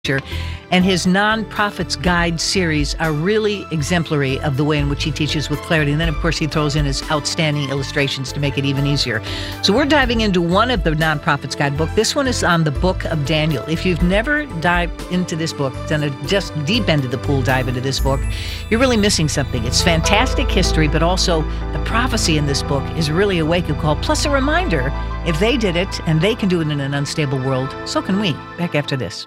and his Non-Prophet's Guide series are really exemplary of the way in which he teaches with clarity. And then, of course, he throws in his outstanding illustrations to make it even easier. So we're diving into one of the Non-Prophet's Guide book. This one is on the book of Daniel. If you've never dived into this book, done a just deep end of the pool dive into this book, you're really missing something. It's fantastic history, but also the prophecy in this book is really a wake-up call, plus a reminder, if they did it and they can do it in an unstable world, so can we. Back after this.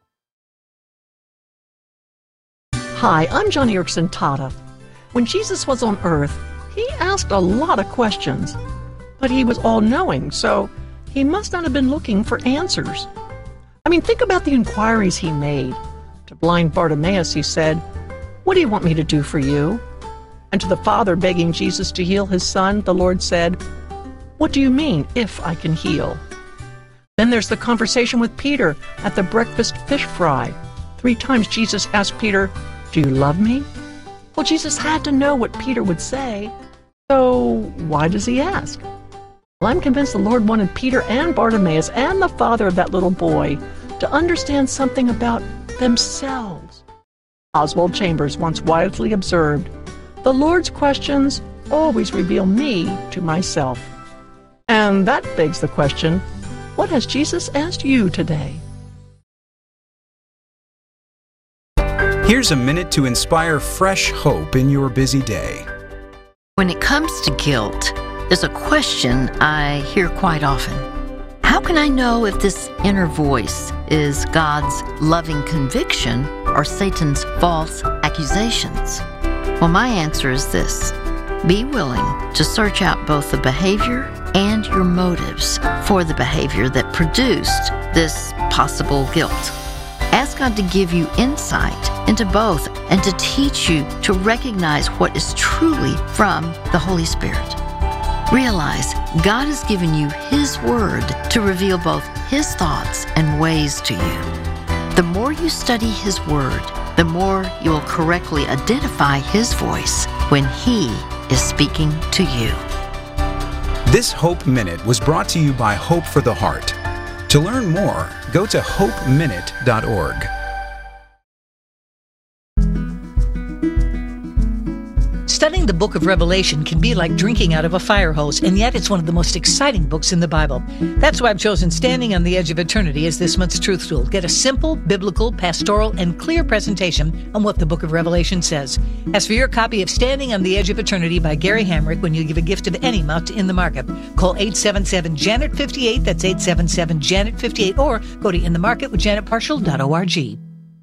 Hi, I'm Joni Eareckson Tada. When Jesus was on earth, he asked a lot of questions, but he was all-knowing, so he must not have been looking for answers. I mean, think about the inquiries he made. To blind Bartimaeus, he said, "What do you want me to do for you?" And to the father begging Jesus to heal his son, the Lord said, "What do you mean, if I can heal?" Then there's the conversation with Peter at the breakfast fish fry. 3 times Jesus asked Peter, "Do you love me?" Well, Jesus had to know what Peter would say, so why does he ask? Well, I'm convinced the Lord wanted Peter and Bartimaeus and the father of that little boy to understand something about themselves. Oswald Chambers once wisely observed, "The Lord's questions always reveal me to myself." And that begs the question, what has Jesus asked you today? Here's a minute to inspire fresh hope in your busy day. When it comes to guilt, there's a question I hear quite often. How can I know if this inner voice is God's loving conviction or Satan's false accusations? Well, my answer is this. Be willing to search out both the behavior and your motives for the behavior that produced this possible guilt. Ask God to give you insight into both and to teach you to recognize what is truly from the Holy Spirit. Realize God has given you His Word to reveal both His thoughts and ways to you. The more you study His Word, the more you will correctly identify His voice when He is speaking to you. This Hope Minute was brought to you by Hope for the Heart. To learn more, go to hopeminute.org. Studying the book of Revelation can be like drinking out of a fire hose, and yet it's one of the most exciting books in the Bible. That's why I've chosen Standing on the Edge of Eternity as this month's truth tool. Get a simple, biblical, pastoral, and clear presentation on what the book of Revelation says. As for your copy of Standing on the Edge of Eternity by Gary Hamrick, when you give a gift of any amount to In the Market, call 877-JANET-58, that's 877-JANET-58, or go to inthemarketwithjanetparshall.org.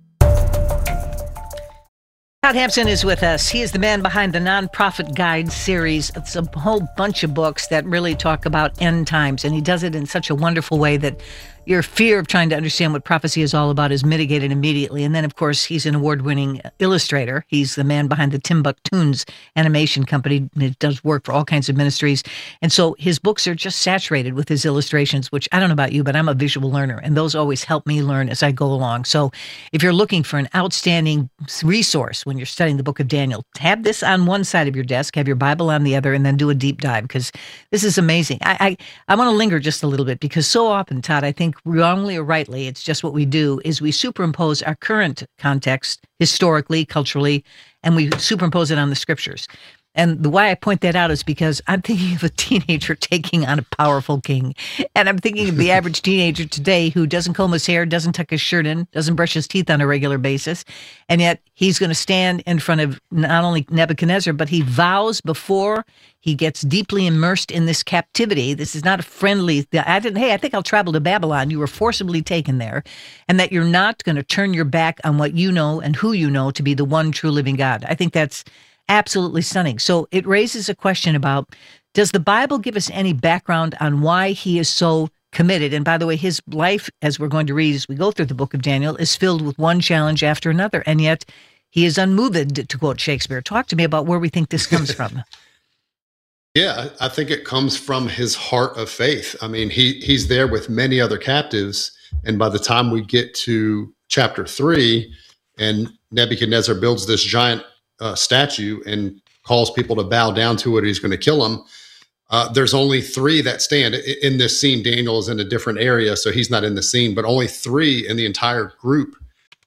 Todd Hampson is with us. He is the man behind the Non-Prophet Guide series. It's a whole bunch of books that really talk about end times, and he does it in such a wonderful way that your fear of trying to understand what prophecy is all about is mitigated immediately. And then, of course, he's an award-winning illustrator. He's the man behind the Timbuktunes animation company. It does work for all kinds of ministries. And so his books are just saturated with his illustrations, which I don't know about you, but I'm a visual learner, and those always help me learn as I go along. So if you're looking for an outstanding resource when you're studying the book of Daniel, have this on one side of your desk, have your Bible on the other, and then do a deep dive, because this is amazing. I want to linger just a little bit, because so often, Todd, I think wrongly or rightly, it's just what we do, is we superimpose our current context, historically, culturally, and we superimpose it on the scriptures. And the why I point that out is because I'm thinking of a teenager taking on a powerful king. And I'm thinking of the average teenager today who doesn't comb his hair, doesn't tuck his shirt in, doesn't brush his teeth on a regular basis. And yet he's going to stand in front of not only Nebuchadnezzar, but he vows before he gets deeply immersed in this captivity. This is not a friendly, I think I'll travel to Babylon. You were forcibly taken there. And that you're not going to turn your back on what you know and who you know to be the one true living God. I think that's absolutely stunning. So it raises a question about, does the Bible give us any background on why he is so committed? And by the way, his life, as we're going to read as we go through the book of Daniel, is filled with one challenge after another. And yet he is unmoved, to quote Shakespeare. Talk to me about where we think this comes from. Yeah, I think it comes from his heart of faith. I mean, he's there with many other captives. And by the time we get to chapter 3, and Nebuchadnezzar builds this giant statue and calls people to bow down to it, he's going to kill them. There's only 3 that stand in this scene. Daniel is in a different area, so he's not in the scene, but only 3 in the entire group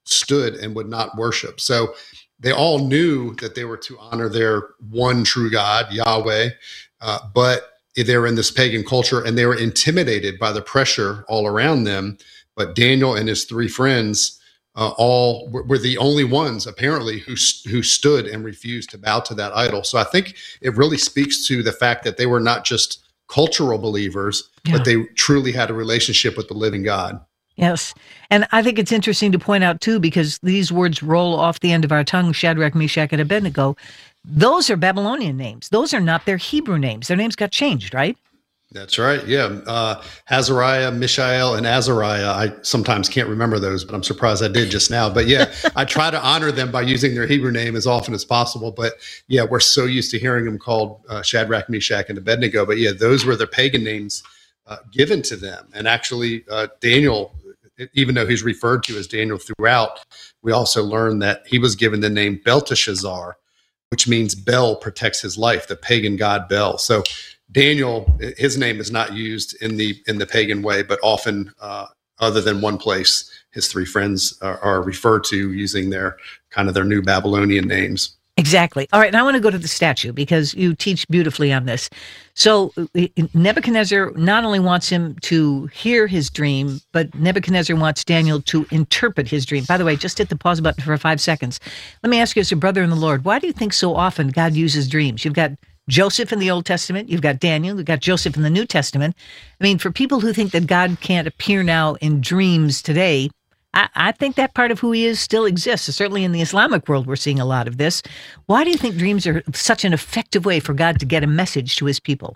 stood and would not worship. So they all knew that they were to honor their one true God, Yahweh, but they were in this pagan culture and they were intimidated by the pressure all around them. But Daniel and his three friends all were the only ones, apparently, who stood and refused to bow to that idol. So I think it really speaks to the fact that they were not just cultural believers, but they truly had a relationship with the living God. Yes. And I think it's interesting to point out, too, because these words roll off the end of our tongue, Shadrach, Meshach, and Abednego. Those are Babylonian names. Those are not their Hebrew names. Their names got changed, right? That's right. Yeah. Azariah, Mishael, and Azariah. I sometimes can't remember those, but I'm surprised I did just now. But yeah, I try to honor them by using their Hebrew name as often as possible. But yeah, we're so used to hearing them called Shadrach, Meshach, and Abednego. But yeah, those were the pagan names given to them. And actually, Daniel, even though he's referred to as Daniel throughout, we also learn that he was given the name Belteshazzar, which means Bel protects his life, the pagan god Bel. So Daniel, his name is not used in the pagan way, but often, other than one place, his three friends are referred to using their new Babylonian names. Exactly. All right. And I want to go to the statue because you teach beautifully on this. So Nebuchadnezzar not only wants him to hear his dream, but Nebuchadnezzar wants Daniel to interpret his dream. By the way, just hit the pause button for 5 seconds. Let me ask you as a brother in the Lord, why do you think so often God uses dreams? You've got Joseph in the Old Testament, you've got Daniel, you've got Joseph in the New Testament. I mean, for people who think that God can't appear now in dreams today, I think that part of who he is still exists. Certainly in the Islamic world, we're seeing a lot of this. Why do you think dreams are such an effective way for God to get a message to his people?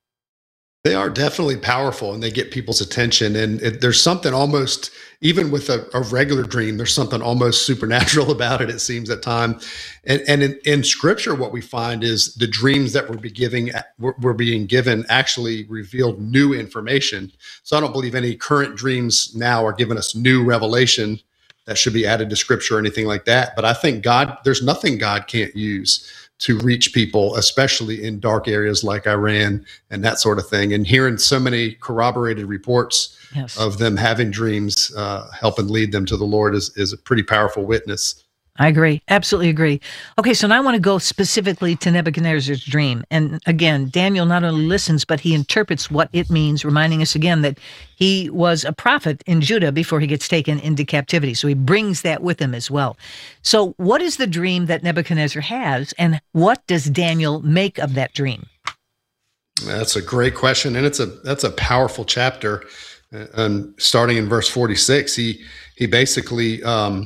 They are definitely powerful and they get people's attention. And there's something almost, even with a regular dream, there's something almost supernatural about it, it seems at times. And in scripture, what we find is the dreams that were being given actually revealed new information. So I don't believe any current dreams now are giving us new revelation that should be added to scripture or anything like that. But I think there's nothing God can't use to reach people, especially in dark areas like Iran and that sort of thing. And hearing so many corroborated reports of them having dreams, helping lead them to the Lord is a pretty powerful witness. I agree. Absolutely agree. Okay, so now I want to go specifically to Nebuchadnezzar's dream. And again, Daniel not only listens, but he interprets what it means, reminding us again that he was a prophet in Judah before he gets taken into captivity. So he brings that with him as well. So what is the dream that Nebuchadnezzar has, and what does Daniel make of that dream? That's a great question, and that's a powerful chapter. Starting in verse 46, he basically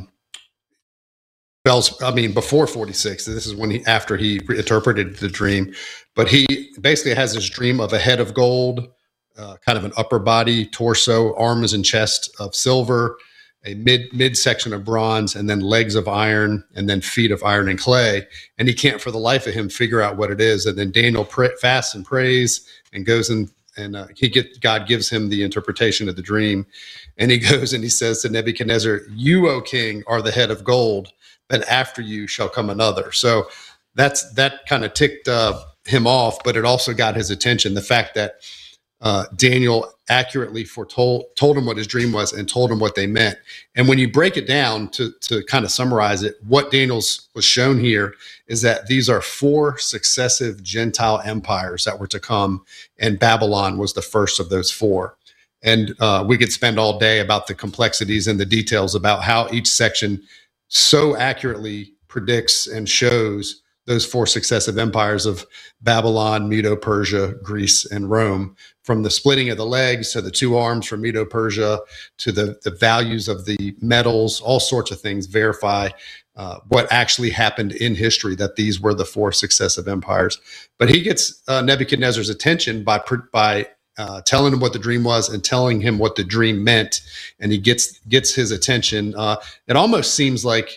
before 46, this is after he interpreted the dream, but he basically has this dream of a head of gold, kind of an upper body, torso, arms and chest of silver, a midsection of bronze, and then legs of iron, and then feet of iron and clay. And he can't for the life of him figure out what it is. And then Daniel fasts and prays and goes and God gives him the interpretation of the dream. And he goes and he says to Nebuchadnezzar, "You, O king, are the head of gold, but after you shall come another." So that kind of ticked him off, but it also got his attention. The fact that Daniel accurately told him what his dream was and told him what they meant. And when you break it down to kind of summarize it, what Daniel's was shown here is that these are 4 successive Gentile empires that were to come, and Babylon was the first of those 4. And we could spend all day about the complexities and the details about how each section so accurately predicts and shows those 4 successive empires of Babylon, Medo-Persia, Greece, and Rome, from the splitting of the legs to the 2 arms from Medo-Persia to the values of the metals, all sorts of things verify what actually happened in history, that these were the 4 successive empires. But he gets Nebuchadnezzar's attention by telling him what the dream was and telling him what the dream meant, and he gets his attention. It almost seems like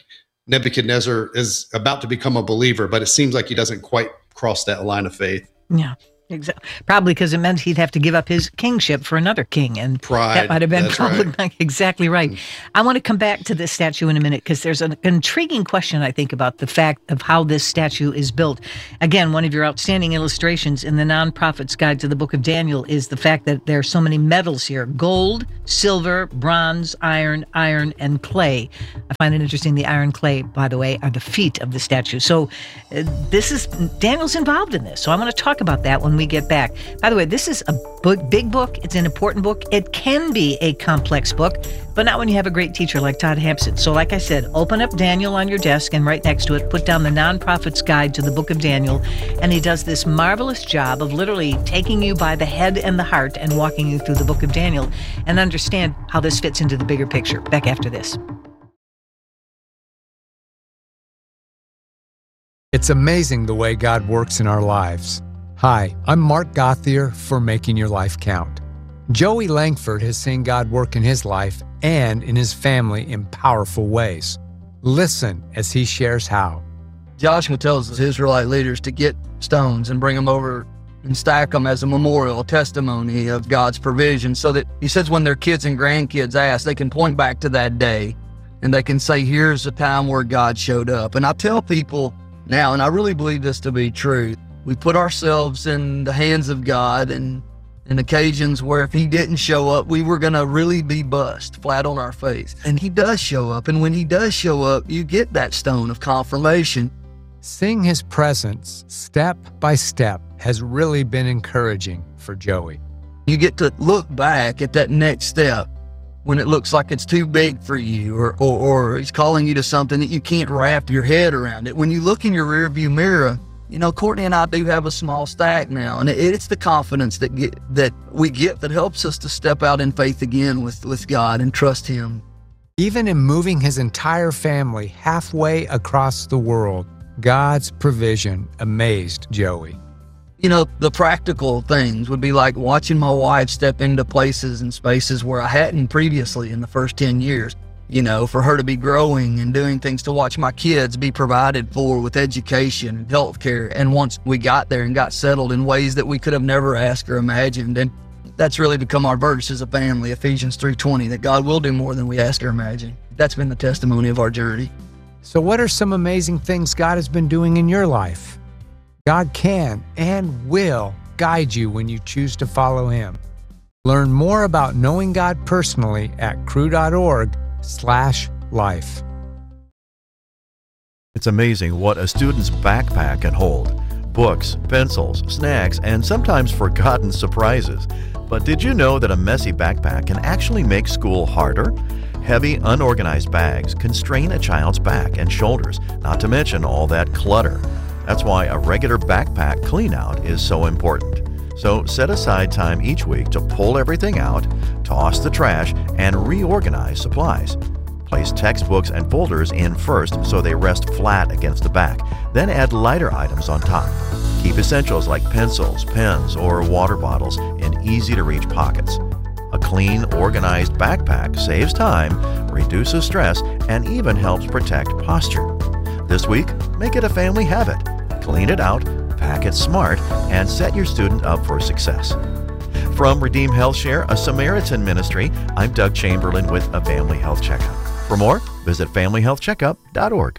Nebuchadnezzar is about to become a believer, but it seems like he doesn't quite cross that line of faith. Yeah. Exactly. Probably because it meant he'd have to give up his kingship for another king, and Pride. that might have been That's probably right. exactly right. I want to come back to this statue in a minute because there's an intriguing question, I think, about the fact of how this statue is built. Again, one of your outstanding illustrations in the Non-Prophet's Guide to the Book of Daniel is the fact that there are so many metals here: gold, silver, bronze, iron, and clay. I find it interesting. The iron clay, by the way, are the feet of the statue. So Daniel's involved in this. So I want to talk about that when we get back. By the way, this is a big book. It's an important book. It can be a complex book, but not when you have a great teacher like Todd Hampson. So like I said, open up Daniel on your desk, and right next to it, put down the Non-Prophet's Guide to the Book of Daniel. And he does this marvelous job of literally taking you by the head and the heart and walking you through the Book of Daniel and understand how this fits into the bigger picture. Back after this. It's amazing the way God works in our lives. Hi, I'm Mark Gothier for Making Your Life Count. Joey Langford has seen God work in his life and in his family in powerful ways. Listen as he shares how. Joshua tells his Israelite leaders to get stones and bring them over and stack them as a memorial, a testimony of God's provision, so that he says when their kids and grandkids ask, they can point back to that day and they can say, here's a time where God showed up. And I tell people now, and I really believe this to be true, we put ourselves in the hands of God, and in occasions where if he didn't show up, we were going to really be bust flat on our face. And he does show up. And when he does show up, you get that stone of confirmation. Seeing his presence step by step has really been encouraging for Joey. You get to look back at that next step when it looks like it's too big for you, or he's calling you to something that you can't wrap your head around it. When you look in your rearview mirror, you know, Courtney and I do have a small stack now, and it's the confidence that we get that helps us to step out in faith again with God and trust him. Even in moving his entire family halfway across the world, God's provision amazed Joey. You know, the practical things would be like watching my wife step into places and spaces where I hadn't previously in the first 10 years. You know, for her to be growing and doing things, to watch my kids be provided for with education and health care. And once we got there and got settled in ways that we could have never asked or imagined. And that's really become our verse as a family, Ephesians 3:20, that God will do more than we ask or imagine. That's been the testimony of our journey. So what are some amazing things God has been doing in your life? God can and will guide you when you choose to follow him. Learn more about knowing God personally at cru.org/life. It's amazing what a student's backpack can hold. Books, pencils, snacks, and sometimes forgotten surprises. But did you know that a messy backpack can actually make school harder? Heavy, unorganized bags can strain a child's back and shoulders, not to mention all that clutter. That's why a regular backpack clean-out is so important. So set aside time each week to pull everything out, toss the trash, and reorganize supplies. Place textbooks and folders in first so they rest flat against the back. Then add lighter items on top. Keep essentials like pencils, pens, or water bottles in easy-to-reach pockets. A clean, organized backpack saves time, reduces stress, and even helps protect posture. This week, make it a family habit. Clean it out, pack it smart, and set your student up for success. From Redeem Health Share, a Samaritan ministry, I'm Doug Chamberlain with a Family Health Checkup. For more, visit familyhealthcheckup.org.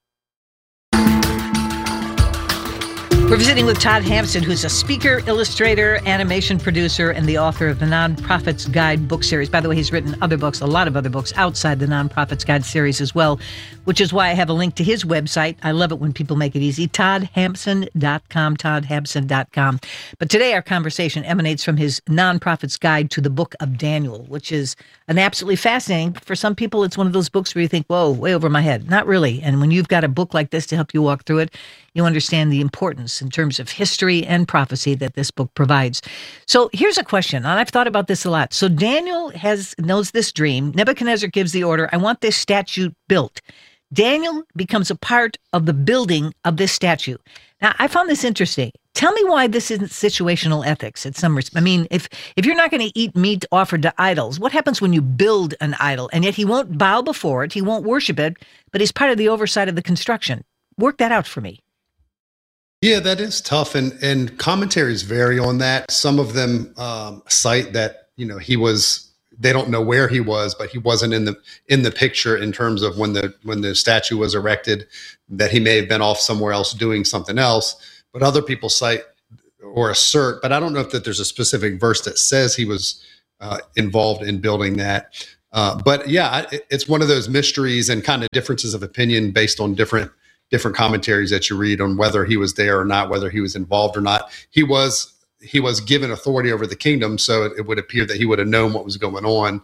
We're visiting with Todd Hampson, who's a speaker, illustrator, animation producer, and the author of the Non-Prophet's Guide book series. By the way, he's written other books, a lot of other books outside the Non-Prophet's Guide series as well, which is why I have a link to his website. I love it when people make it easy. ToddHampson.com, ToddHampson.com. But today our conversation emanates from his Non-Prophet's Guide to the Book of Daniel, which is an absolutely fascinating. For some people, it's one of those books where you think, whoa, way over my head. Not really. And when you've got a book like this to help you walk through it, you understand the importance in terms of history and prophecy that this book provides. So here's a question, and I've thought about this a lot. So Daniel knows this dream. Nebuchadnezzar gives the order, I want this statue built. Daniel becomes a part of the building of this statue. Now, I found this interesting. Tell me why this isn't situational ethics at some respect. I mean, if you're not going to eat meat offered to idols, what happens when you build an idol? And yet he won't bow before it, he won't worship it, but he's part of the oversight of the construction. Work that out for me. Yeah, that is tough, and commentaries vary on that. Some of them cite that he was. They don't know where he was, but he wasn't in the picture in terms of when the statue was erected. That he may have been off somewhere else doing something else. But other people cite or assert, but I don't know if that there's a specific verse that says he was involved in building that. But yeah, it's one of those mysteries and kind of differences of opinion based on different commentaries that you read on whether he was there or not, whether he was involved or not. He was given authority over the kingdom, so it would appear that he would have known what was going on.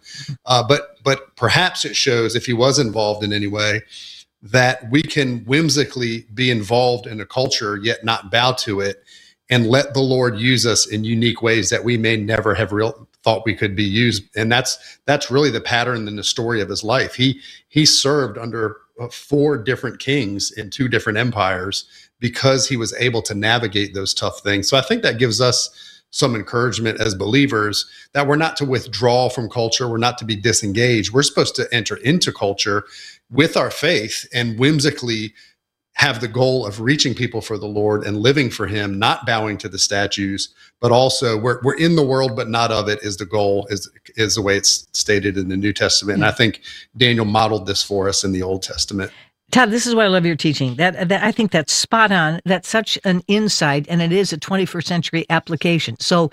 But perhaps it shows, if he was involved in any way, that we can whimsically be involved in a culture yet not bow to it, and let the Lord use us in unique ways that we may never have thought we could be used. And that's really the pattern in the story of his life. He served under 4 different kings in 2 different empires because he was able to navigate those tough things. So I think that gives us some encouragement as believers that we're not to withdraw from culture. We're not to be disengaged. We're supposed to enter into culture with our faith and whimsically have the goal of reaching people for the Lord and living for him, not bowing to the statues, but also we're in the world, but not of it is the goal, is the way it's stated in the New Testament. And I think Daniel modeled this for us in the Old Testament. Todd, this is why I love your teaching. That I think that's spot on. That's such an insight, and it is a 21st century application. So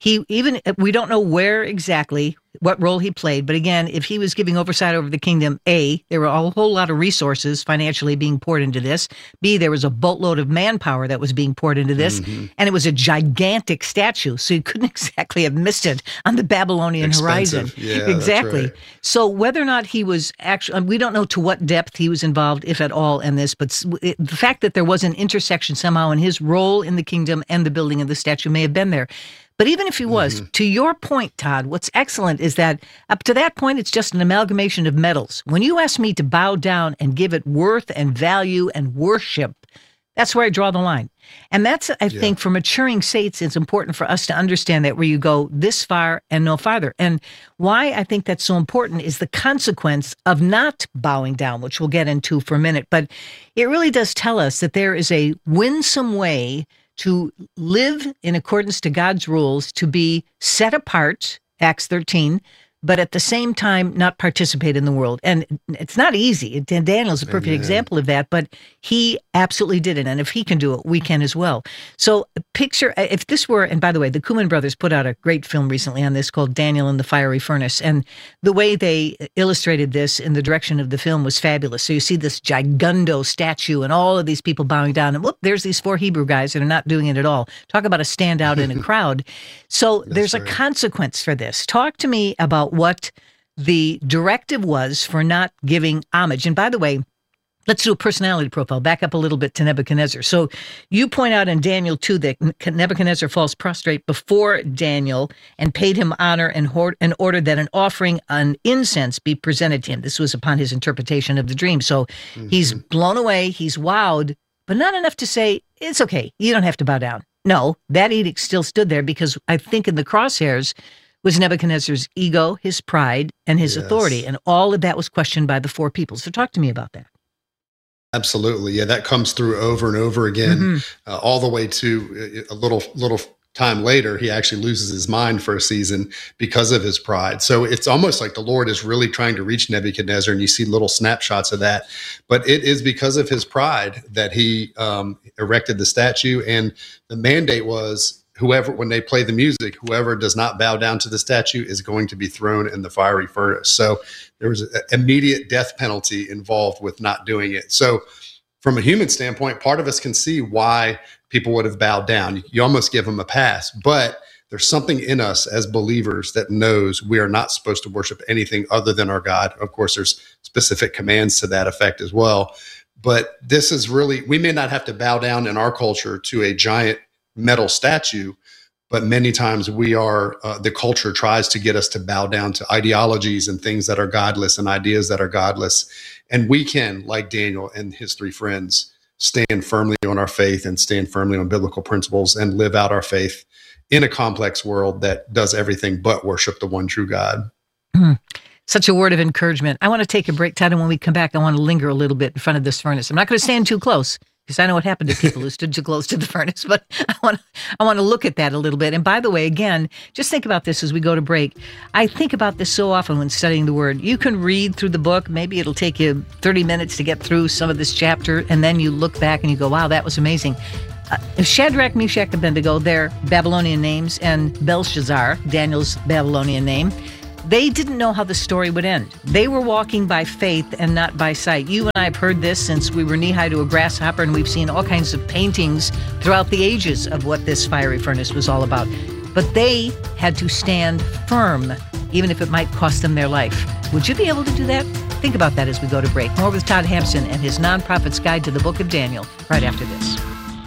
we don't know where exactly, what role he played, but again, if he was giving oversight over the kingdom, A, there were a whole lot of resources financially being poured into this. B, there was a boatload of manpower that was being poured into this, and it was a gigantic statue, so you couldn't exactly have missed it on the Babylonian horizon. Yeah, exactly. That's right. So whether or not he was actually, we don't know to what depth he was involved, if at all, in this, but the fact that there was an intersection somehow in his role in the kingdom and the building of the statue may have been there. But even if he was, to your point, Todd, what's excellent is that up to that point, it's just an amalgamation of metals. When you ask me to bow down and give it worth and value and worship, that's where I draw the line. And that's, I think, for maturing saints, it's important for us to understand that, where you go this far and no farther. And why I think that's so important is the consequence of not bowing down, which we'll get into for a minute. But it really does tell us that there is a winsome way to live in accordance to God's rules, to be set apart, Acts 13, but at the same time, not participate in the world. And it's not easy. Daniel's a perfect example of that, but he absolutely did it. And if he can do it, we can as well. So picture, if this were, and by the way, the Koeman brothers put out a great film recently on this called Daniel in the Fiery Furnace. And the way they illustrated this in the direction of the film was fabulous. So you see this gigundo statue and all of these people bowing down, and whoop, there's these 4 Hebrew guys that are not doing it at all. Talk about a standout in a crowd. So there's a consequence for this. Talk to me about what the directive was for not giving homage. And by the way, let's do a personality profile. Back up a little bit to Nebuchadnezzar. So you point out in Daniel 2 that Nebuchadnezzar falls prostrate before Daniel and paid him honor and ordered that an offering on incense be presented to him. This was upon his interpretation of the dream. So he's blown away, he's wowed, but not enough to say, it's okay, you don't have to bow down. No, that edict still stood there, because I think in the crosshairs was Nebuchadnezzar's ego, his pride, and his authority. And all of that was questioned by the 4 people. So talk to me about that. Absolutely. Yeah, that comes through over and over again, all the way to a little time later, he actually loses his mind for a season because of his pride. So it's almost like the Lord is really trying to reach Nebuchadnezzar, and you see little snapshots of that. But it is because of his pride that he erected the statue. And the mandate was, when they play the music, whoever does not bow down to the statue is going to be thrown in the fiery furnace. So there was an immediate death penalty involved with not doing it. So from a human standpoint, part of us can see why people would have bowed down. You almost give them a pass, but there's something in us as believers that knows we are not supposed to worship anything other than our God. Of course, there's specific commands to that effect as well. But this is really, we may not have to bow down in our culture to a giant metal statue, but many times the culture tries to get us to bow down to ideologies and things that are godless and ideas that are godless. And we can, like Daniel and his 3 friends, stand firmly on our faith and stand firmly on biblical principles and live out our faith in a complex world that does everything but worship the one true God. Such a word of encouragement. I want to take a break, Todd, and when we come back, I want to linger a little bit in front of this furnace. I'm not going to stand too close. because I know what happened to people who stood too close to the furnace, but I want to look at that a little bit. And by the way, again, just think about this as we go to break. I think about this so often when studying the Word. You can read through the book. Maybe it'll take you 30 minutes to get through some of this chapter, and then you look back and you go, wow, that was amazing. Shadrach, Meshach, and Abednego, their Babylonian names, and Belshazzar, Daniel's Babylonian name, they didn't know how the story would end. They were walking by faith and not by sight. You and I have heard this since we were knee-high to a grasshopper, and we've seen all kinds of paintings throughout the ages of what this fiery furnace was all about. But they had to stand firm, even if it might cost them their life. Would you be able to do that? Think about that as we go to break. More with Todd Hampson and his Nonprofit's Guide to the Book of Daniel right after this.